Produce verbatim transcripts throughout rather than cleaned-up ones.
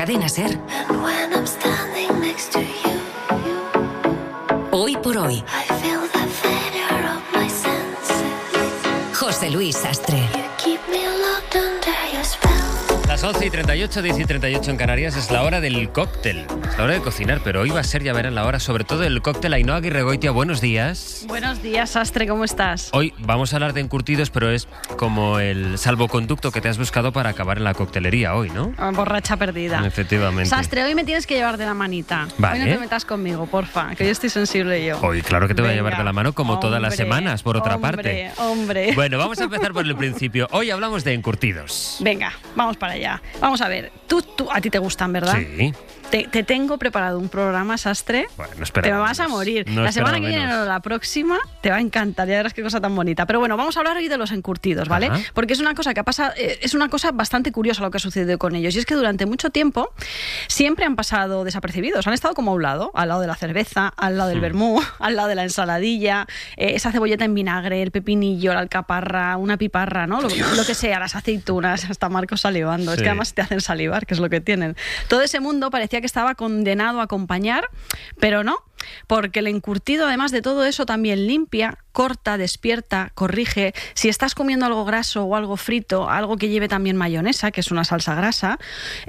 Cadena SER. Hoy por hoy. José Luis Sastre. Las once y treinta y ocho, diez y treinta y ocho en Canarias, es la hora del cóctel, es la hora de cocinar, pero hoy va a ser, ya verán, la hora sobre todo del cóctel. Ainhoa Aguirregoitia, buenos días. Buenos días, Sastre, ¿cómo estás? Hoy vamos a hablar de encurtidos, pero es como el salvoconducto que te has buscado para acabar en la coctelería hoy, ¿no? Borracha perdida. Efectivamente. Sastre, hoy me tienes que llevar de la manita. Vale. Hoy no te metas conmigo, porfa, que yo estoy sensible yo. Hoy, claro que te voy Venga. a llevar de la mano como Hombre, todas las semanas, por otra hombre, parte. Hombre, Bueno, vamos a empezar por el principio. Hoy hablamos de encurtidos. Venga, vamos para allá. Vamos a ver, tú, tú a ti te gustan, ¿verdad? Sí. Te, te tengo preparado un programa, Sastre. Bueno, no esperaba Te vas a menos. morir. No la esperaba semana que viene menos. o la próxima te va a encantar. Ya verás qué cosa tan bonita. Pero bueno, vamos a hablar hoy de los encurtidos, ¿vale? Ajá. Porque es una cosa que ha pasado, eh, es una cosa bastante curiosa lo que ha sucedido con ellos. Y es que durante mucho tiempo siempre han pasado desapercibidos. Han estado como a un lado, al lado de la cerveza, al lado del Hmm. vermú, al lado de la ensaladilla, eh, esa cebolleta en vinagre, el pepinillo, la alcaparra, una piparra, ¿no? Lo, lo que sea, las aceitunas, hasta Marcos salivando. Es Sí. que además te hacen salivar, que es lo que tienen. Todo ese mundo parecía que estaba condenado a acompañar, pero no, porque el encurtido, además de todo eso, también limpia, corta, despierta, corrige. Si estás comiendo algo graso o algo frito, algo que lleve también mayonesa, que es una salsa grasa,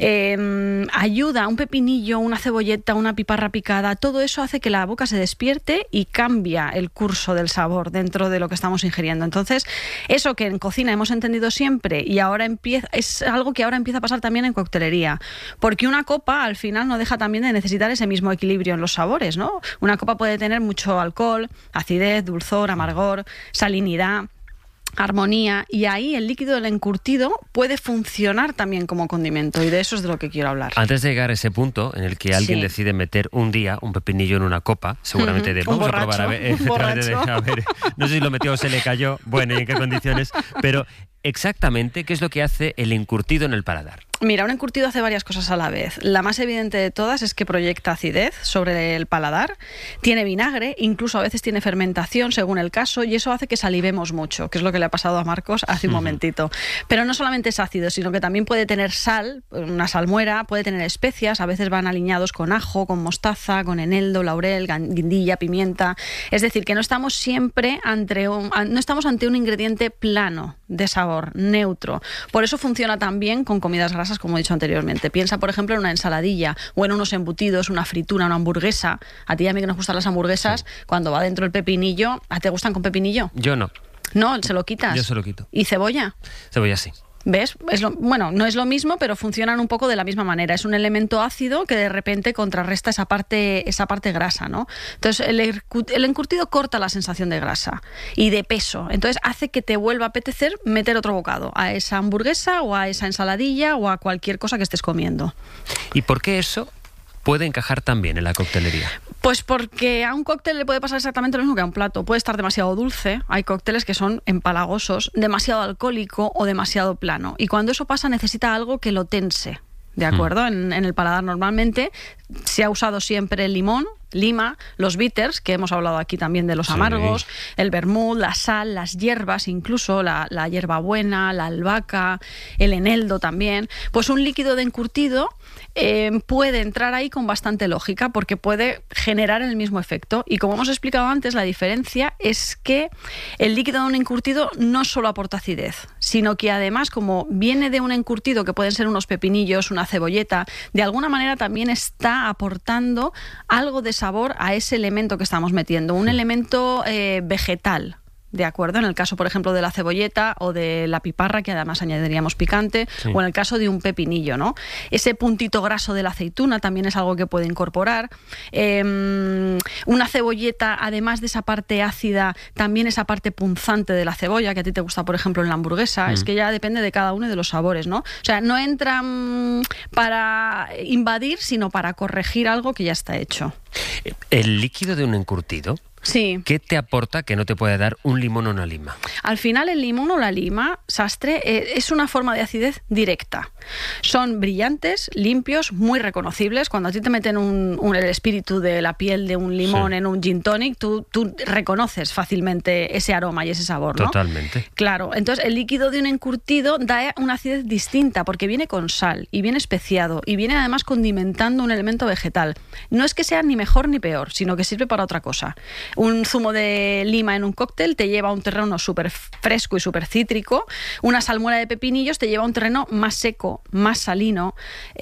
eh, ayuda, un pepinillo, una cebolleta, una piparra picada, todo eso hace que la boca se despierte y cambia el curso del sabor dentro de lo que estamos ingiriendo. Entonces, eso que en cocina hemos entendido siempre y ahora empieza, es algo que ahora empieza a pasar también en coctelería, porque una copa al final no deja también de necesitar ese mismo equilibrio en los sabores, ¿no? Una copa puede tener mucho alcohol, acidez, dulzor, amargor, salinidad, armonía, y ahí el líquido del encurtido puede funcionar también como condimento, y de eso es de lo que quiero hablar. Antes de llegar a ese punto en el que alguien Sí. decide meter un día un pepinillo en una copa, seguramente de Un vamos a borracho, probar a ver, un efectivamente, de- borracho. a ver, no sé si lo metió o se le cayó, bueno, y en qué condiciones, pero exactamente qué es lo que hace el encurtido en el paladar. Mira, un encurtido hace varias cosas a la vez. La más evidente de todas es que proyecta acidez sobre el paladar, tiene vinagre, incluso a veces tiene fermentación según el caso, y eso hace que salivemos mucho, que es lo que le ha pasado a Marcos hace un momentito. Pero no solamente es ácido, sino que también puede tener sal, una salmuera, puede tener especias, a veces van alineados con ajo, con mostaza, con eneldo, laurel, guindilla, pimienta. Es decir, que no estamos siempre ante un, no estamos ante un ingrediente plano de sabor, neutro. Por eso funciona tan bien con comidas grasas, como he dicho anteriormente. Piensa, por ejemplo, en una ensaladilla o en unos embutidos, una fritura, una hamburguesa. A ti y a mí que nos gustan las hamburguesas, sí. Cuando va dentro el pepinillo, ¿a ti te gustan con pepinillo? Yo no. No, se lo quitas. Yo se lo quito. ¿Y cebolla? Cebolla sí. ¿Ves? Es lo, bueno, no es lo mismo, pero funcionan un poco de la misma manera. Es un elemento ácido que de repente contrarresta esa parte, esa parte grasa, ¿no? Entonces, el, el encurtido corta la sensación de grasa y de peso. Entonces, hace que te vuelva a apetecer meter otro bocado a esa hamburguesa o a esa ensaladilla o a cualquier cosa que estés comiendo. ¿Y por qué eso puede encajar tan bien en la coctelería? Pues porque a un cóctel le puede pasar exactamente lo mismo que a un plato. Puede estar demasiado dulce, hay cócteles que son empalagosos, demasiado alcohólico o demasiado plano. Y cuando eso pasa necesita algo que lo tense, ¿de acuerdo? Mm. En, en el paladar normalmente se ha usado siempre el limón, lima, los bitters, que hemos hablado aquí también de los sí. amargos, el vermut, la sal, las hierbas, incluso la, la hierbabuena, la albahaca, el eneldo también. Pues un líquido de encurtido eh, puede entrar ahí con bastante lógica porque puede generar el mismo efecto. Y como hemos explicado antes, la diferencia es que el líquido de un encurtido no solo aporta acidez, sino que además, como viene de un encurtido que pueden ser unos pepinillos, una cebolleta, de alguna manera también está aportando algo de sabor a ese elemento que estamos metiendo, un elemento eh, vegetal. ¿De acuerdo? En el caso, por ejemplo, de la cebolleta o de la piparra, que además añadiríamos picante, sí. O en el caso de un pepinillo, ¿no? Ese puntito graso de la aceituna también es algo que puede incorporar. Eh, una cebolleta, además de esa parte ácida, también esa parte punzante de la cebolla, que a ti te gusta, por ejemplo, en la hamburguesa, mm. es que ya depende de cada uno y de los sabores, ¿no? O sea, no entran para invadir, sino para corregir algo que ya está hecho. ¿El líquido de un encurtido Sí. ¿Qué te aporta que no te puede dar un limón o una lima? Al final el limón o la lima, Sastre, eh, es una forma de acidez directa. Son brillantes, limpios, muy reconocibles. Cuando a ti te meten un, un, el espíritu de la piel de un limón sí. en un gin tonic, tú, tú reconoces fácilmente ese aroma y ese sabor, ¿no? Totalmente. Claro, entonces el líquido de un encurtido da una acidez distinta porque viene con sal y viene especiado y viene además condimentando un elemento vegetal. No es que sea ni mejor ni peor, sino que sirve para otra cosa. Un zumo de lima en un cóctel te lleva a un terreno súper fresco y súper cítrico. Una salmuera de pepinillos te lleva a un terreno más seco, más salino,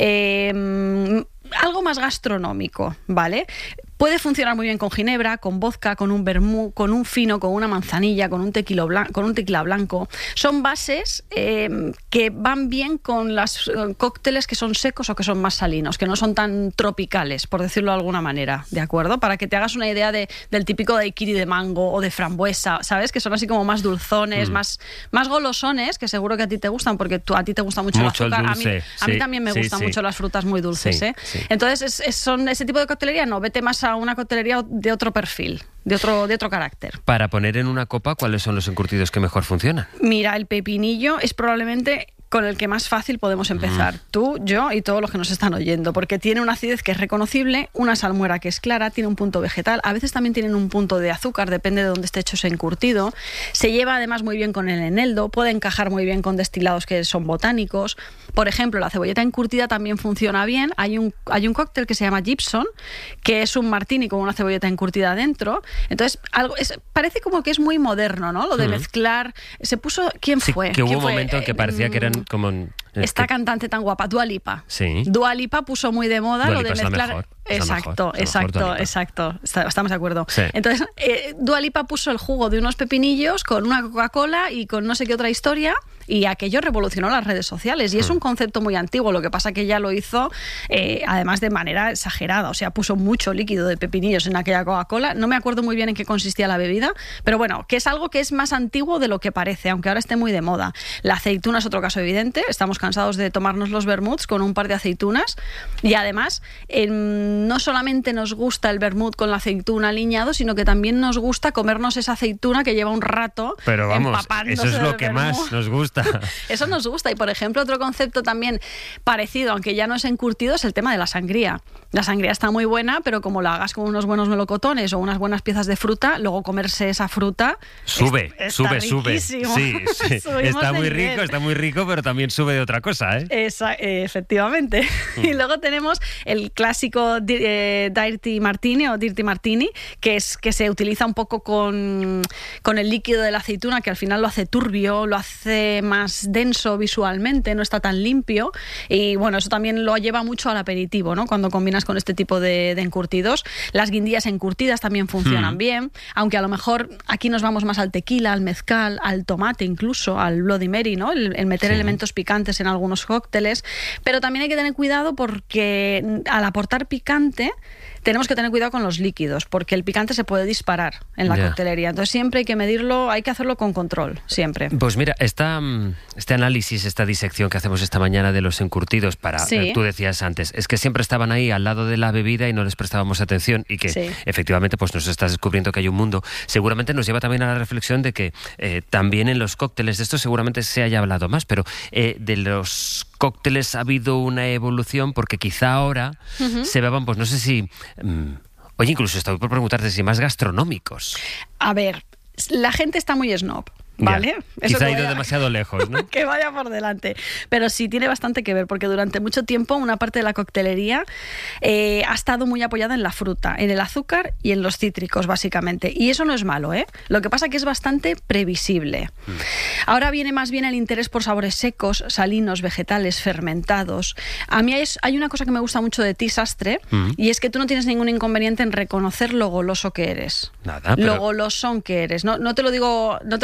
eh, algo más gastronómico, ¿vale? Puede funcionar muy bien con ginebra, con vodka, con un vermú, con un fino, con una manzanilla, con un tequila blanco. Con un tequila blanco. Son bases eh, que van bien con los eh, cócteles que son secos o que son más salinos, que no son tan tropicales, por decirlo de alguna manera, ¿de acuerdo? Para que te hagas una idea de, del típico daiquiri de mango o de frambuesa, ¿sabes? Que son así como más dulzones, mm. más, más golosones, que seguro que a ti te gustan, porque tú, a ti te gusta mucho, mucho el azúcar. El dulce, a mí, sí, a mí también me sí, gustan sí. mucho las frutas muy dulces, sí, ¿eh? Sí. Entonces, es, es, son ese tipo de coctelería, no, vete más a una coctelería de otro perfil, de otro, de otro carácter. Para poner en una copa, ¿cuáles son los encurtidos que mejor funcionan? Mira, el pepinillo es probablemente con el que más fácil podemos empezar. Mm. Tú, yo y todos los que nos están oyendo, porque tiene una acidez que es reconocible, una salmuera que es clara, tiene un punto vegetal, a veces también tienen un punto de azúcar, depende de dónde esté hecho ese encurtido. Se lleva además muy bien con el eneldo, puede encajar muy bien con destilados que son botánicos. Por ejemplo, la cebolleta encurtida también funciona bien. Hay un, hay un cóctel que se llama Gibson, que es un martini con una cebolleta encurtida dentro. Entonces, algo es, parece como que es muy moderno, ¿no? Lo de mm. mezclar. Se puso... ¿Quién sí, fue? Que hubo ¿Quién un fue? momento en que parecía que eran como... En, Esta que... cantante tan guapa, Dua Lipa. Sí. Dua Lipa puso muy de moda Dua lo Lipa de es mezclar... la mejor. Exacto, mejor, exacto, mejor exacto. Estamos de acuerdo. Sí. Entonces, eh, Dua Lipa puso el jugo de unos pepinillos con una Coca-Cola y con no sé qué otra historia, y aquello revolucionó las redes sociales. Y es un concepto muy antiguo, lo que pasa que ella lo hizo eh, además de manera exagerada. O sea, puso mucho líquido de pepinillos en aquella Coca-Cola. No me acuerdo muy bien en qué consistía la bebida, pero bueno, que es algo que es más antiguo de lo que parece, aunque ahora esté muy de moda. La aceituna es otro caso evidente. Estamos cansados de tomarnos los vermuts con un par de aceitunas, y además eh, no solamente nos gusta el vermut con la aceituna aliñado, sino que también nos gusta comernos esa aceituna que lleva un rato. Pero vamos, empapándose eso es lo que vermut. más nos gusta. Eso nos gusta. Y por ejemplo, otro concepto también parecido, aunque ya no es encurtido, es el tema de la sangría. La sangría está muy buena, pero como la hagas con unos buenos melocotones o unas buenas piezas de fruta, luego comerse esa fruta sube, es, sube, está sube. riquísimo. Sí, sí. Está muy rico, nivel. está muy rico, pero también sube de otra cosa, ¿eh? Esa, eh, efectivamente. Mm. Y luego tenemos el clásico eh, Dirty Martini o Dirty Martini, que es que se utiliza un poco con, con el líquido de la aceituna, que al final lo hace turbio, lo hace más denso visualmente, no está tan limpio, y bueno, eso también lo lleva mucho al aperitivo, ¿no? Cuando combinas con este tipo de, de encurtidos. Las guindillas encurtidas también funcionan mm. bien, aunque a lo mejor aquí nos vamos más al tequila, al mezcal, al tomate incluso, al Bloody Mary, ¿no? El, el meter sí. elementos picantes en algunos cócteles, pero también hay que tener cuidado porque al aportar picante tenemos que tener cuidado con los líquidos, porque el picante se puede disparar en la yeah. coctelería. Entonces siempre hay que medirlo, hay que hacerlo con control, siempre. Pues mira, esta, este análisis, esta disección que hacemos esta mañana de los encurtidos, para sí. tú decías antes, es que siempre estaban ahí al lado de la bebida y no les prestábamos atención, y que sí. efectivamente pues nos estás descubriendo que hay un mundo. Seguramente nos lleva también a la reflexión de que eh, también en los cócteles, de esto seguramente se haya hablado más, pero eh, de los cócteles ha habido una evolución, porque quizá ahora uh-huh. se beban, pues no sé si... Um, oye, incluso estoy por preguntarte si más gastronómicos. A ver, la gente está muy snob. ¿Vale? Eso quizá ha ido vaya, demasiado lejos, ¿no? Que vaya por delante. Pero sí tiene bastante que ver, porque durante mucho tiempo una parte de la coctelería eh, ha estado muy apoyada en la fruta, en el azúcar y en los cítricos, básicamente. Y eso no es malo, ¿eh? Lo que pasa es que es bastante previsible. Mm. Ahora viene más bien el interés por sabores secos, salinos, vegetales, fermentados. A mí hay, hay una cosa que me gusta mucho de ti, Sastre, mm. y es que tú no tienes ningún inconveniente en reconocer lo goloso que eres. Nada, pero... Lo golosón que eres. No, no te lo digo, no te lo digo como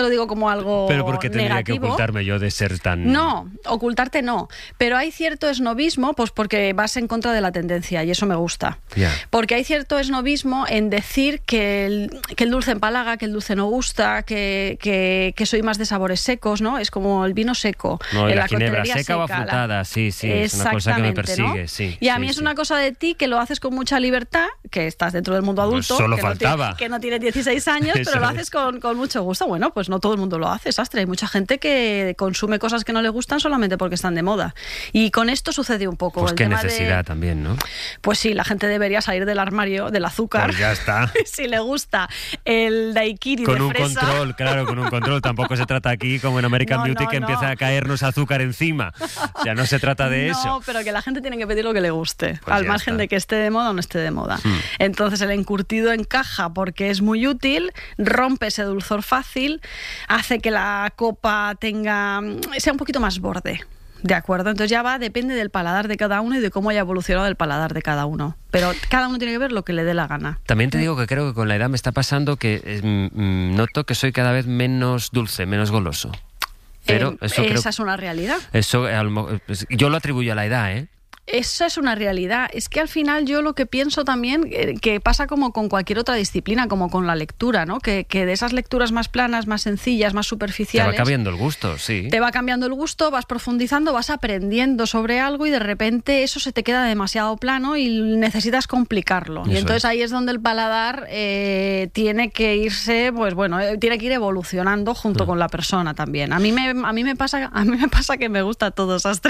como algo Pero ¿por qué tendría negativo. que ocultarme yo de ser tan...? No, ocultarte no. Pero hay cierto esnobismo, pues porque vas en contra de la tendencia y eso me gusta. Yeah. Porque hay cierto esnobismo en decir que el, que el dulce empalaga, que el dulce no gusta, que, que, que soy más de sabores secos, ¿no? Es como el vino seco. No, en la, la ginebra seca, seca o afrutada, la... sí, sí, es una cosa que me persigue, ¿no? sí. Y a sí, mí sí. es una cosa de ti que lo haces con mucha libertad, que estás dentro del mundo adulto, Pues solo que, faltaba. No tiene, que no tiene dieciséis años, pero lo haces con, con mucho gusto. Bueno, pues no todo el mundo lo hace, sastre. Hay mucha gente que consume cosas que no le gustan solamente porque están de moda. Y con esto sucede un poco. Pues el qué tema necesidad de... también, ¿no? Pues sí, la gente debería salir del armario del azúcar. Pues ya está. Si le gusta el daiquiri con de un fresa. control, claro, con un control. Tampoco se trata aquí como en American No, Beauty no, que no. empieza a caernos azúcar encima. O sea, no se trata de no, eso. No, pero que la gente tiene que pedir lo que le guste, Pues al ya margen está. de que esté de moda o no esté de moda. Hmm. Entonces el encurtido encaja porque es muy útil, rompe ese dulzor fácil, hace que la copa tenga sea un poquito más borde. ¿De acuerdo? Entonces ya va, depende del paladar de cada uno y de cómo haya evolucionado el paladar de cada uno. Pero cada uno tiene que ver lo que le dé la gana. También te digo que creo que con la edad me está pasando que eh, mm, noto que soy cada vez menos dulce, menos goloso. Pero Eh, eso esa creo, es una realidad. eso a lo mo- pues, yo lo atribuyo a la edad, ¿eh? Esa es una realidad. Es que al final yo lo que pienso también, eh, que pasa como con cualquier otra disciplina, como con la lectura, ¿no? Que, que de esas lecturas más planas, más sencillas, más Te superficiales... va cambiando el gusto, sí. Te va cambiando el gusto, vas profundizando, vas aprendiendo sobre algo y de repente eso se te queda demasiado plano y necesitas complicarlo. Eso y entonces es. ahí es donde el paladar eh, tiene que irse, pues bueno, eh, tiene que ir evolucionando junto Mm. con la persona también. A mí me, a mí me pasa, a mí me pasa que me gusta todo, sastre.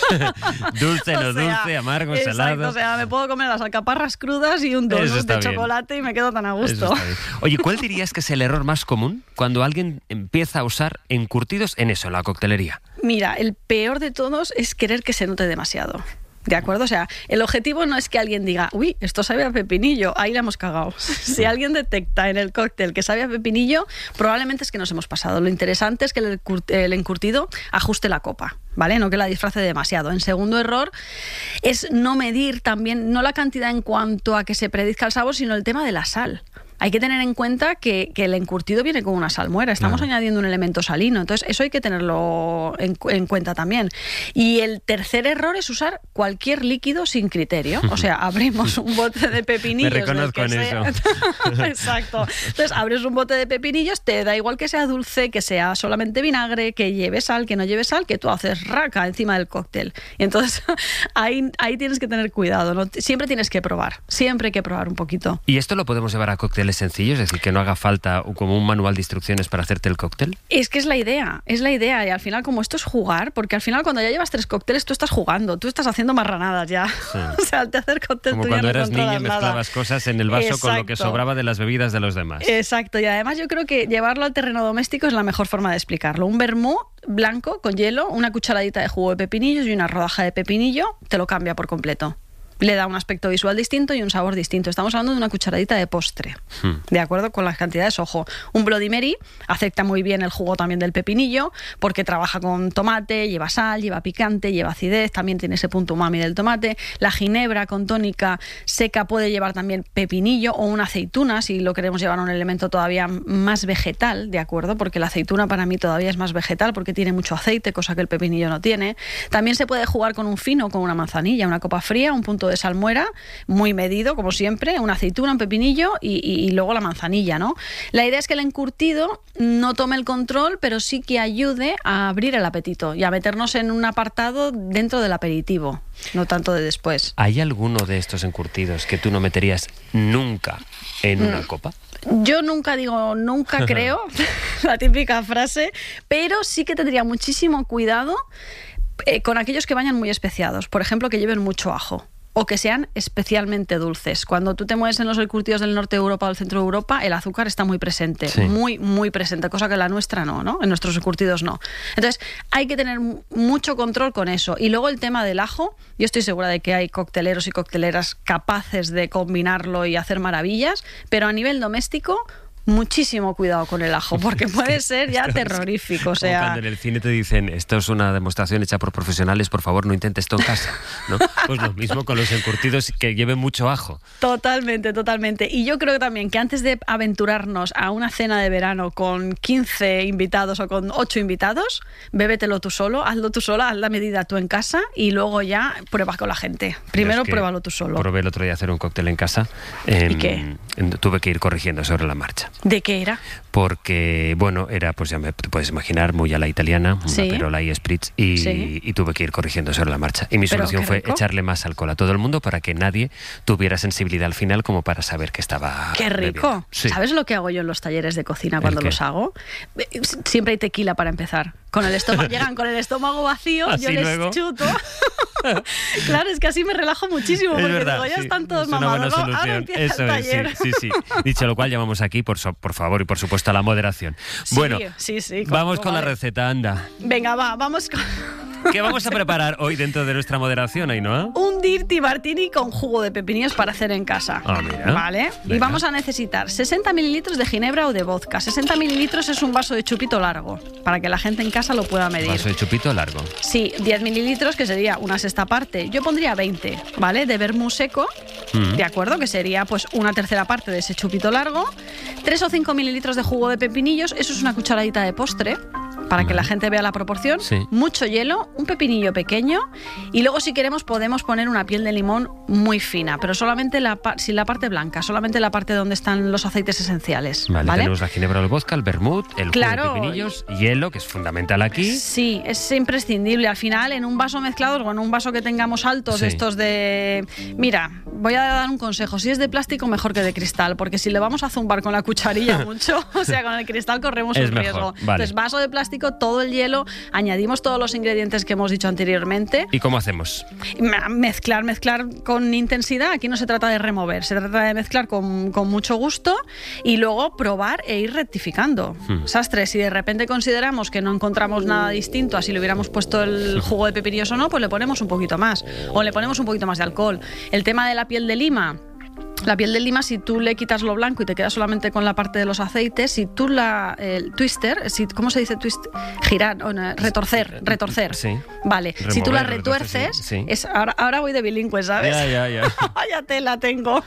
Dulce, O no sea, dulce, amargo, exacto, salado. o sea, me puedo comer las alcaparras crudas y un Eso donut está de bien. chocolate y me quedo tan a Eso gusto. está bien. Oye, ¿cuál dirías que es el error más común cuando alguien empieza a usar encurtidos en eso, en la coctelería? Mira, el peor de todos es querer que se note demasiado. ¿De acuerdo? O sea, el objetivo no es que alguien diga, uy, esto sabe a pepinillo, ahí la hemos cagado. Si alguien detecta en el cóctel que sabe a pepinillo, probablemente es que nos hemos pasado. Lo interesante es que el, cur- el encurtido ajuste la copa, ¿vale? No que la disfrace demasiado. En segundo error es no medir también, no la cantidad en cuanto a que se predizca el sabor, sino el tema de la sal. Hay que tener en cuenta que, que el encurtido viene con una salmuera, estamos Claro. añadiendo un elemento salino, entonces eso hay que tenerlo en, en cuenta también. Y el tercer error es usar cualquier líquido sin criterio, o sea, abrimos un bote de pepinillos. Me reconozco del que en sea. eso. Exacto. Entonces abres un bote de pepinillos, te da igual que sea dulce, que sea solamente vinagre, que lleve sal, que no lleve sal, que tú haces raca encima del cóctel. Y entonces ahí, ahí tienes que tener cuidado, ¿no? Siempre tienes que probar, siempre hay que probar un poquito. ¿Y esto lo podemos llevar a cócteles sencillos? Es decir, que no haga falta como un manual de instrucciones para hacerte el cóctel. Es que es la idea, es la idea. Y al final, como esto es jugar, porque al final cuando ya llevas tres cócteles, tú estás jugando, tú estás haciendo marranadas ya. Sí. O sea, al tercer cóctel Como tú ya cuando no eras niña controlas nada. mezclabas cosas en el vaso con lo que Exacto. sobraba de las bebidas de los demás. Exacto, y además yo creo que llevarlo al terreno doméstico es la mejor forma de explicarlo. Un vermú blanco con hielo, una cucharadita de jugo de pepinillos y una rodaja de pepinillo te lo cambia por completo. Le da un aspecto visual distinto y un sabor distinto. Estamos hablando de una cucharadita de postre, Hmm. de acuerdo con las cantidades. Ojo, un Bloody Mary acepta muy bien el jugo también del pepinillo porque trabaja con tomate, lleva sal, lleva picante, lleva acidez, también tiene ese punto umami del tomate. La ginebra con tónica seca puede llevar también pepinillo o una aceituna si lo queremos llevar a un elemento todavía más vegetal, de acuerdo, porque la aceituna para mí todavía es más vegetal porque tiene mucho aceite, cosa que el pepinillo no tiene. También se puede jugar con un fino, con una manzanilla, una copa fría, un punto de salmuera, muy medido, como siempre, una aceituna, un pepinillo y, y, y luego la manzanilla, ¿no? La idea es que el encurtido no tome el control, pero sí que ayude a abrir el apetito y a meternos en un apartado dentro del aperitivo, no tanto de después. ¿Hay alguno de estos encurtidos que tú no meterías nunca en una copa? Yo nunca digo nunca, creo, la típica frase, pero sí que tendría muchísimo cuidado eh, con aquellos que vayan muy especiados, por ejemplo, que lleven mucho ajo o que sean especialmente dulces. Cuando tú te mueves en los encurtidos del norte de Europa o del centro de Europa, el azúcar está muy presente, sí. muy, muy presente, cosa que la nuestra no, ¿no? En nuestros encurtidos no. Entonces, hay que tener mucho control con eso. Y luego el tema del ajo, yo estoy segura de que hay cocteleros y cocteleras capaces de combinarlo y hacer maravillas, pero a nivel doméstico, muchísimo cuidado con el ajo, porque puede ser ya terrorífico. O sea, cuando en el cine te dicen, esto es una demostración hecha por profesionales, por favor no intentes esto en casa. ¿no? Pues lo mismo con los encurtidos que lleven mucho ajo. Totalmente, totalmente. Y yo creo también que antes de aventurarnos a una cena de verano con quince invitados o con ocho invitados, bébetelo tú solo, hazlo tú sola, haz la medida tú en casa y luego ya prueba con la gente. Primero es que pruébalo tú solo. Probé el otro día hacer un cóctel en casa. Eh, ¿Y qué? Tuve que ir corrigiendo sobre la marcha. ¿De qué era? Porque, bueno, era, pues ya me te puedes imaginar, muy a la italiana, una sí. perola y spritz, y, sí. y tuve que ir corrigiendo sobre la marcha. Y mi Pero solución fue rico. echarle más alcohol a todo el mundo para que nadie tuviera sensibilidad al final como para saber que estaba ¡Qué rico! Sí. ¿Sabes lo que hago yo en los talleres de cocina cuando los hago? Siempre hay tequila para empezar. Con el estómago, llegan con el estómago vacío, así yo les luego. chuto. Claro, es que así me relajo muchísimo, porque es verdad, digo, ya sí, están todos es una mamados, buena ¿no? Ahora solución. empieza Eso el es, taller. sí, sí, sí. Dicho lo cual, llamamos aquí, por, so, por favor, y por supuesto a la moderación. Sí, bueno, sí, sí, vamos con vale. la receta, anda. Venga, va, vamos con... ¿Qué vamos a preparar hoy dentro de nuestra moderación, Ainhoa? Un Dirty Martini con jugo de pepinillos para hacer en casa. Ah, mira. Vale. Venga. Y vamos a necesitar sesenta mililitros de ginebra o de vodka. sesenta mililitros es un vaso de chupito largo, para que la gente en casa lo pueda medir. Vaso de chupito largo. Sí, diez mililitros, que sería una sexta parte. Yo pondría veinte, ¿vale? De vermú seco, Mm. ¿de acuerdo? Que sería pues una tercera parte de ese chupito largo. tres o cinco mililitros de jugo de pepinillos, eso es una cucharadita de postre, para que Vale. la gente vea la proporción. Sí. Mucho hielo, un pepinillo pequeño y luego si queremos podemos poner una piel de limón muy fina, pero solamente la, sin la parte blanca, solamente la parte donde están los aceites esenciales. Vale, ¿vale? tenemos la ginebra, el vodka, el vermut, el Claro. jugo de pepinillos, hielo, que es fundamental aquí. Sí, es imprescindible. Al final, en un vaso mezclado o en un vaso que tengamos altos, Sí. estos de... Mira, voy a dar un consejo. Si es de plástico, mejor que de cristal, porque si le vamos a zumbar con la cucharilla mucho, o sea, con el cristal corremos Es un mejor, riesgo. vale. Entonces, vaso de plástico, todo el hielo, añadimos todos los ingredientes que hemos dicho anteriormente. ¿Y cómo hacemos? Mezclar, mezclar con intensidad. Aquí no se trata de remover, se trata de mezclar con, con mucho gusto y luego probar e ir rectificando. Hmm. Sastre, si de repente consideramos que no encontramos nada distinto a si le hubiéramos puesto el jugo de pepinillos o no, pues le ponemos un poquito más o le ponemos un poquito más de alcohol. El tema de la piel de lima. La piel de lima, si tú le quitas lo blanco y te quedas solamente con la parte de los aceites, si tú la... el twister, si, ¿cómo se dice twist? Girar, o no, retorcer, retorcer. Sí. Vale, Remover, si tú la retorcer, retuerces, sí, sí. Es, ahora, ahora voy de bilingüe, ¿sabes? Ya, ya, ya. Ya te la tengo.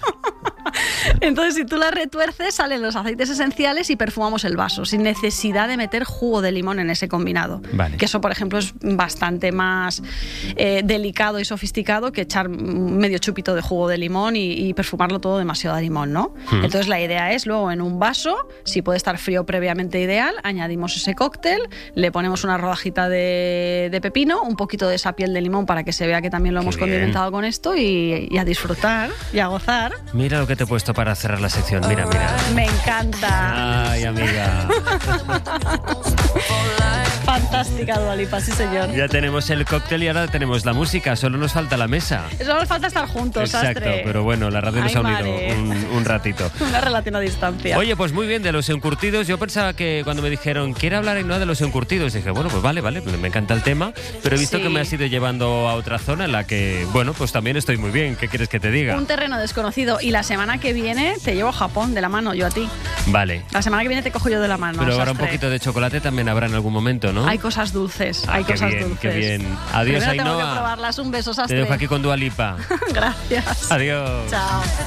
Entonces, si tú la retuerces, salen los aceites esenciales y perfumamos el vaso, sin necesidad de meter jugo de limón en ese combinado. Vale. Que eso, por ejemplo, es bastante más eh, delicado y sofisticado que echar medio chupito de jugo de limón y, y perfumarlo todo demasiado a limón, ¿no? Hmm. Entonces, la idea es luego en un vaso, si puede estar frío previamente ideal, añadimos ese cóctel, le ponemos una rodajita de, de pepino, un poquito de esa piel de limón para que se vea que también lo Qué hemos bien. condimentado con esto y, y a disfrutar y a gozar. Mira lo que te he puesto para cerrar la sección. Mira, mira. Me encanta. Ay, amiga. Fantástica Dua Lipa, sí señor. Ya tenemos el cóctel y ahora tenemos la música. Solo nos falta la mesa. Solo nos falta estar juntos, Exacto, Sastre. pero bueno, la radio nos Ay, ha unido mare. un, un ratito. Una relación a distancia. Oye, pues muy bien, de los encurtidos. Yo pensaba que cuando me dijeron, ¿quiere hablar Ainhoa de los encurtidos? Dije, bueno, pues vale, vale, me encanta el tema, pero he visto Sí. que me has ido llevando a otra zona en la que, bueno, pues también estoy muy bien. ¿Qué quieres que te diga? Un terreno desconocido. Y la semana que viene te llevo a Japón de la mano, yo a ti. Vale. La semana que viene te cojo yo de la mano. Pero ahora un Sastre. poquito de chocolate también habrá en algún momento, ¿no? Hay cosas dulces, Ah, hay qué cosas bien, dulces. qué bien. Adiós, Primero tengo que Ainhoa. probarlas. Un beso, Te Sastre. dejo aquí con Dua Lipa. Gracias. Adiós. Chao.